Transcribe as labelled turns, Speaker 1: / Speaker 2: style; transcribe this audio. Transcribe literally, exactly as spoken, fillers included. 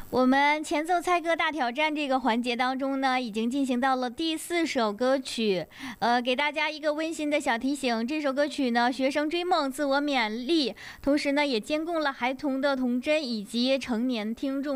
Speaker 1: 我们前奏猜歌大挑战这个环节当中呢，已经进行到了第四首歌曲。呃，给大家一个温馨的小提醒，这首歌曲呢，学生追梦，自我勉励，同时呢，也兼顾了孩童的童真以及成年听众。